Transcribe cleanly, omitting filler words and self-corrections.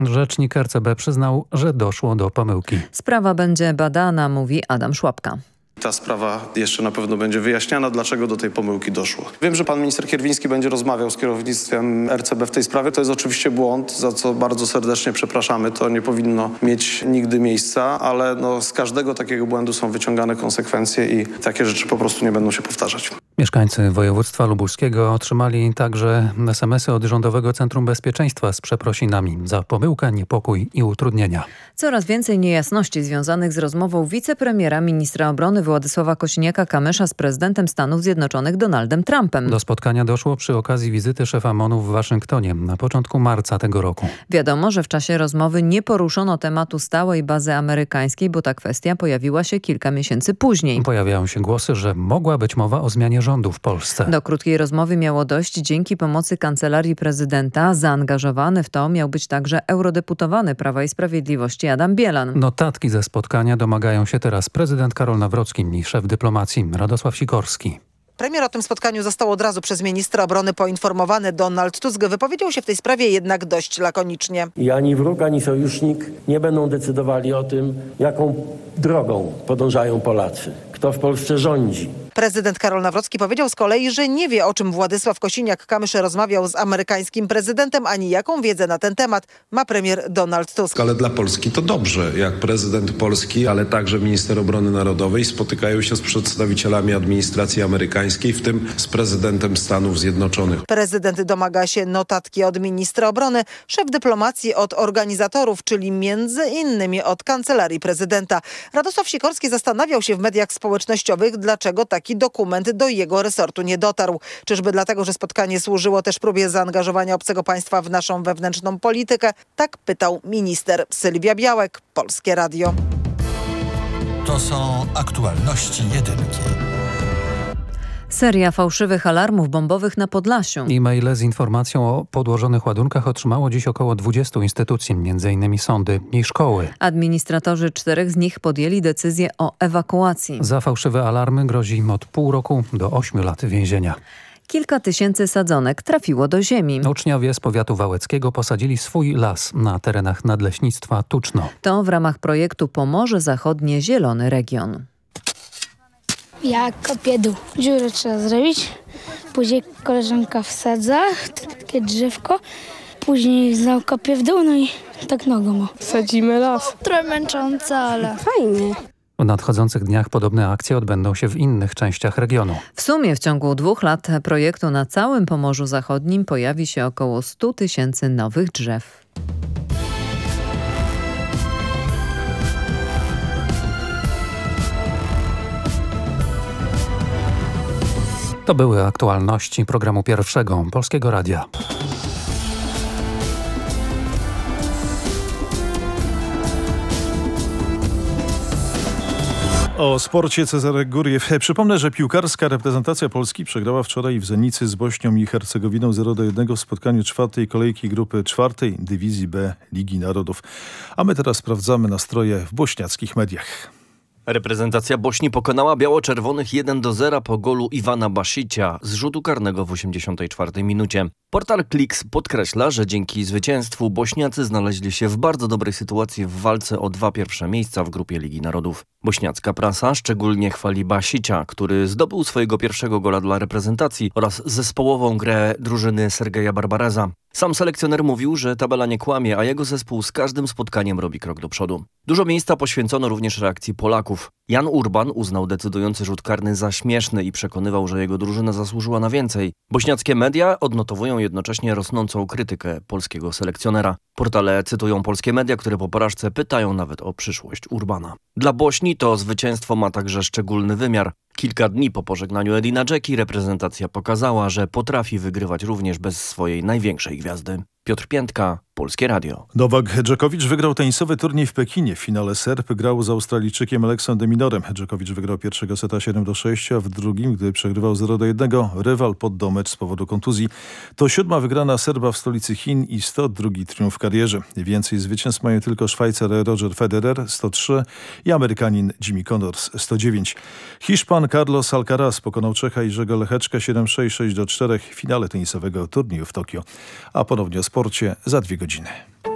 Rzecznik RCB przyznał, że doszło do pomyłki. Sprawa będzie badana, mówi Adam Szłapka. Ta sprawa jeszcze na pewno będzie wyjaśniana, dlaczego do tej pomyłki doszło. Wiem, że pan minister Kierwiński będzie rozmawiał z kierownictwem RCB w tej sprawie. To jest oczywiście błąd, za co bardzo serdecznie przepraszamy. To nie powinno mieć nigdy miejsca, ale z każdego takiego błędu są wyciągane konsekwencje i takie rzeczy po prostu nie będą się powtarzać. Mieszkańcy województwa lubuskiego otrzymali także SMS-y od Rządowego Centrum Bezpieczeństwa z przeprosinami za pomyłkę, niepokój i utrudnienia. Coraz więcej niejasności związanych z rozmową wicepremiera ministra obrony Władysława Kosiniaka-Kamysza z prezydentem Stanów Zjednoczonych Donaldem Trumpem. Do spotkania doszło przy okazji wizyty szefa MON-u w Waszyngtonie na początku marca tego roku. Wiadomo, że w czasie rozmowy nie poruszono tematu stałej bazy amerykańskiej, bo ta kwestia pojawiła się kilka miesięcy później. Pojawiają się głosy, że mogła być mowa o zmianie rządu w Polsce. Do krótkiej rozmowy miało dojść dzięki pomocy Kancelarii Prezydenta. Zaangażowany w to miał być także eurodeputowany Prawa i Sprawiedliwości Adam Bielan. Notatki ze spotkania domagają się teraz prezydent Karol Nawrocki i szef dyplomacji Radosław Sikorski. Premier o tym spotkaniu został od razu przez ministra obrony poinformowany. Donald Tusk wypowiedział się w tej sprawie jednak dość lakonicznie. I ani wróg, ani sojusznik nie będą decydowali o tym, jaką drogą podążają Polacy, kto w Polsce rządzi. Prezydent Karol Nawrocki powiedział z kolei, że nie wie, o czym Władysław Kosiniak-Kamysz rozmawiał z amerykańskim prezydentem, ani jaką wiedzę na ten temat ma premier Donald Tusk. Ale dla Polski to dobrze, jak prezydent Polski, ale także minister obrony narodowej spotykają się z przedstawicielami administracji amerykańskiej, w tym z prezydentem Stanów Zjednoczonych. Prezydent domaga się notatki od ministra obrony, szef dyplomacji od organizatorów, czyli między innymi od Kancelarii Prezydenta. Radosław Sikorski zastanawiał się w mediach społecznościowych, dlaczego taki dokument do jego resortu nie dotarł. Czyżby dlatego, że spotkanie służyło też próbie zaangażowania obcego państwa w naszą wewnętrzną politykę? Tak pytał minister. Sylwia Białek, Polskie Radio. To są aktualności jedynki. Seria fałszywych alarmów bombowych na Podlasiu. E-maile z informacją o podłożonych ładunkach otrzymało dziś około 20 instytucji, m.in. sądy i szkoły. Administratorzy 4 z nich podjęli decyzję o ewakuacji. Za fałszywe alarmy grozi im od pół roku do 8 lat więzienia. Kilka tysięcy sadzonek trafiło do ziemi. Uczniowie z powiatu wałeckiego posadzili swój las na terenach nadleśnictwa Tuczno. To w ramach projektu Pomorze Zachodnie Zielony Region. Ja kopię dół. Dziurę trzeba zrobić, później koleżanka wsadza takie drzewko, później znowu kopię w dół, no i tak nogą. Sadzimy las. Trochę męczące, ale fajnie. W nadchodzących dniach podobne akcje odbędą się w innych częściach regionu. W sumie w ciągu 2 lat projektu na całym Pomorzu Zachodnim pojawi się około 100 000 nowych drzew. To były aktualności programu pierwszego Polskiego Radia. O sporcie Cezary Guriew. Przypomnę, że piłkarska reprezentacja Polski przegrała wczoraj w Zenicy z Bośnią i Hercegowiną 0-1 w spotkaniu 4. kolejki grupy 4. Dywizji B Ligi Narodów. A my teraz sprawdzamy nastroje w bośniackich mediach. Reprezentacja Bośni pokonała biało-czerwonych 1-0 po golu Iwana Basicia z rzutu karnego w 84 minucie. Portal Klix podkreśla, że dzięki zwycięstwu Bośniacy znaleźli się w bardzo dobrej sytuacji w walce o 2 pierwsze miejsca w grupie Ligi Narodów. Bośniacka prasa szczególnie chwali Basicia, który zdobył swojego pierwszego gola dla reprezentacji oraz zespołową grę drużyny Sergeja Barbareza. Sam selekcjoner mówił, że tabela nie kłamie, a jego zespół z każdym spotkaniem robi krok do przodu. Dużo miejsca poświęcono również reakcji Polaków. Jan Urban uznał decydujący rzut karny za śmieszny i przekonywał, że jego drużyna zasłużyła na więcej. Bośniackie media odnotowują jednocześnie rosnącą krytykę polskiego selekcjonera. Portale cytują polskie media, które po porażce pytają nawet o przyszłość Urbana. Dla Bośni to zwycięstwo ma także szczególny wymiar. Kilka dni po pożegnaniu Edina Dzeki reprezentacja pokazała, że potrafi wygrywać również bez swojej największej gwiazdy. Piotr Piętka, Polskie Radio. Nowak Dżokowicz wygrał tenisowy turniej w Pekinie. W finale Serb grał z Australijczykiem Aleksą de Minorem. Dżokowicz wygrał pierwszego seta 7-6, a w drugim, gdy przegrywał 0-1, rywal poddał mecz z powodu kontuzji. To 7. wygrana Serba w stolicy Chin i 102. triumf w karierze. Więcej zwycięstw mają tylko Szwajcar Roger Federer 103 i Amerykanin Jimmy Connors 109. Hiszpan Carlos Alcaraz pokonał Czecha Jerzego Lecheczka 7-6, 6-4 w finale tenisowego turnieju w Tokio. A ponownie o sporcie za 2 godziny.